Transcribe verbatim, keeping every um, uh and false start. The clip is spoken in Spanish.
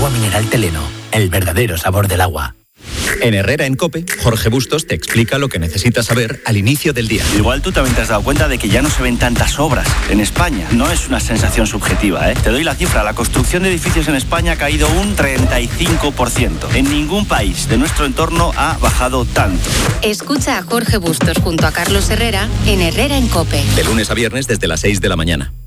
Agua mineral Teleno, el verdadero sabor del agua. En Herrera en COPE, Jorge Bustos te explica lo que necesitas saber al inicio del día. Igual tú también te has dado cuenta de que ya no se ven tantas obras en España. No es una sensación subjetiva, ¿eh? Te doy la cifra. La construcción de edificios en España ha caído un treinta y cinco por ciento. En ningún país de nuestro entorno ha bajado tanto. Escucha a Jorge Bustos junto a Carlos Herrera en Herrera en COPE. De lunes a viernes desde las seis de la mañana.